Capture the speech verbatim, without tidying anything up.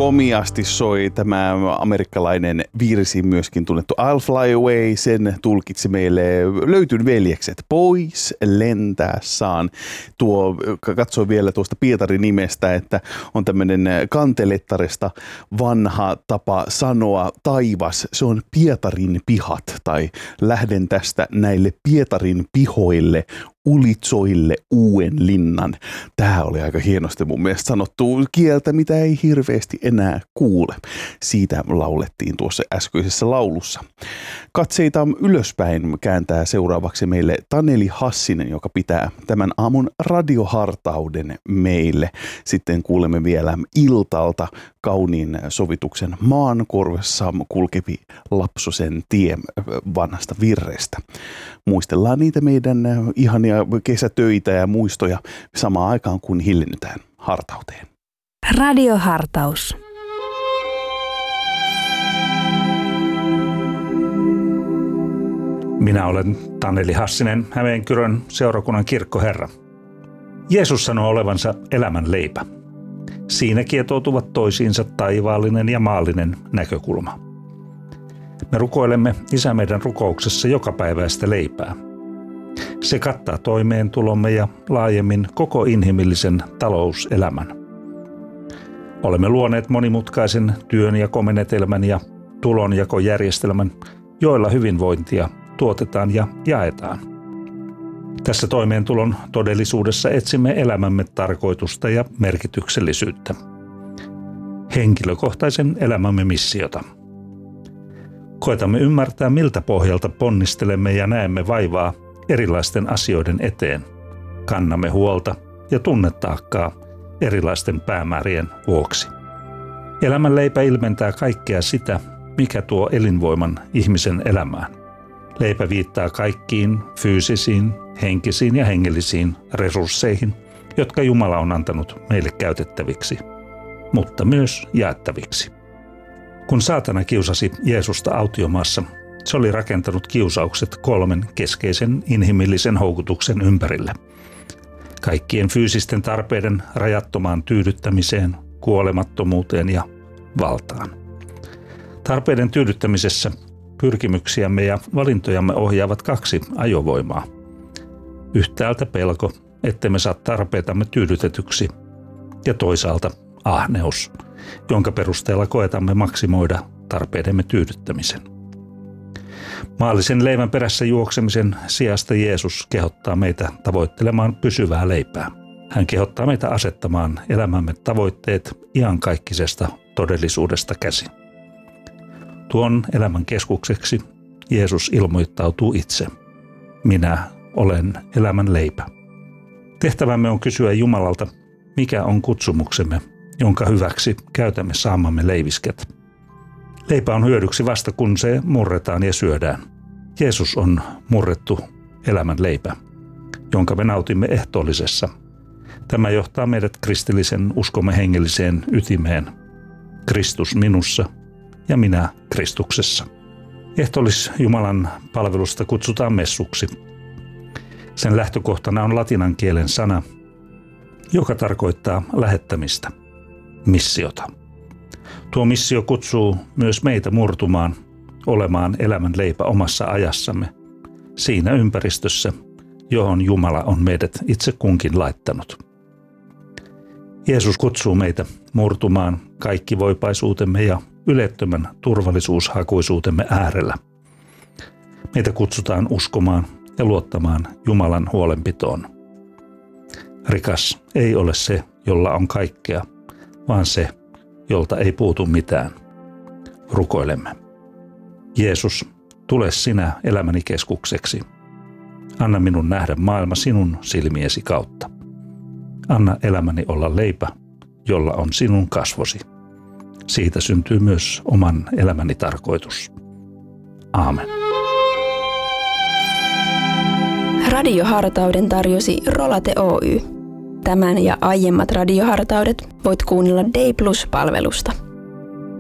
komiasti soi tämä amerikkalainen virsi, myöskin tunnettu I'll Fly Away. Sen tulkitsi meille Löytyn veljekset. Pois lentää saan. Tuo, katsoi vielä tuosta Pietarin nimestä, että on tämmöinen kantelettaresta vanha tapa sanoa taivas. Se on Pietarin pihat, tai lähden tästä näille Pietarin pihoille, ulitsoille uuden linnan. Tämä oli aika hienosti mun mielestä sanottu kieltä, mitä ei hirveästi enää kuule. Siitä laulettiin tuossa äskeisessä laulussa. Katseita ylöspäin kääntää seuraavaksi meille Taneli Hassinen, joka pitää tämän aamun radiohartauden meille. Sitten kuulemme vielä Iltalta kauniin sovituksen Maankorvessa kulkevi Lapsosen tie vanhasta virrestä. Muistellaan niitä meidän ihania kesätöitä ja muistoja samaan aikaan, kun hiljennytään hartauteen. Radiohartaus. Minä olen Taneli Hassinen, Hämeenkyrön seurakunnan kirkkoherra. Jeesus sanoo olevansa elämän leipä. Siinä kietoutuvat toisiinsa taivaallinen ja maallinen näkökulma. Me rukoilemme Isä meidän rukouksessa jokapäiväistä leipää. Se kattaa toimeentulomme ja laajemmin koko inhimillisen talouselämän. Olemme luoneet monimutkaisen työnjakomenetelmän ja tulonjakojärjestelmän, joilla hyvinvointia tuotetaan ja jaetaan. Tässä toimeentulon todellisuudessa etsimme elämämme tarkoitusta ja merkityksellisyyttä. Henkilökohtaisen elämämme missiota. Koetamme ymmärtää, miltä pohjalta ponnistelemme ja näemme vaivaa erilaisten asioiden eteen. Kannamme huolta ja tunnetaakkaa erilaisten päämäärien vuoksi. Elämän leipä ilmentää kaikkea sitä, mikä tuo elinvoiman ihmisen elämään. Leipä viittaa kaikkiin fyysisiin, henkisiin ja hengellisiin resursseihin, jotka Jumala on antanut meille käytettäviksi, mutta myös jaettaviksi. Kun saatana kiusasi Jeesusta autiomaassa, se oli rakentanut kiusaukset kolmen keskeisen inhimillisen houkutuksen ympärille. Kaikkien fyysisten tarpeiden rajattomaan tyydyttämiseen, kuolemattomuuteen ja valtaan. Tarpeiden tyydyttämisessä pyrkimyksiämme ja valintojamme ohjaavat kaksi ajovoimaa. Yhtäältä pelko, ettemme saa tarpeitamme tyydytetyksi, ja toisaalta ahneus, jonka perusteella koetamme maksimoida tarpeidemme tyydyttämisen. Maallisen leivän perässä juoksemisen sijasta Jeesus kehottaa meitä tavoittelemaan pysyvää leipää. Hän kehottaa meitä asettamaan elämämme tavoitteet iankaikkisesta todellisuudesta käsin. Tuon elämän keskukseksi Jeesus ilmoittautuu itse. Minä olen elämän leipä. Tehtävämme on kysyä Jumalalta, mikä on kutsumuksemme, jonka hyväksi käytämme saamamme leivisket. Leipä on hyödyksi vasta kun se murretaan ja syödään. Jeesus on murrettu elämän leipä, jonka me nautimme ehtoollisessa. Tämä johtaa meidät kristillisen uskomme hengelliseen ytimeen. Kristus minussa ja minä Kristuksessa. Ehtoollis Jumalan palvelusta kutsutaan messuksi. Sen lähtökohtana on latinan kielen sana, joka tarkoittaa lähettämistä, missiota. Tuo missio kutsuu myös meitä murtumaan, olemaan elämän leipä omassa ajassamme, siinä ympäristössä, johon Jumala on meidät itse kunkin laittanut. Jeesus kutsuu meitä murtumaan kaikkivoipaisuutemme ja ylettömän turvallisuushakuisuutemme äärellä. Meitä kutsutaan uskomaan ja luottamaan Jumalan huolenpitoon. Rikas ei ole se, jolla on kaikkea, vaan se, jolta ei puutu mitään. Rukoilemme. Jeesus, tule sinä elämäni keskukseksi. Anna minun nähdä maailma sinun silmiesi kautta. Anna elämäni olla leipä, jolla on sinun kasvosi. Siitä syntyy myös oman elämäni tarkoitus. Aamen. Radiohartauden tarjosi Rolate Oy. Tämän ja aiemmat radiohartaudet voit kuunnella Day Plus-palvelusta.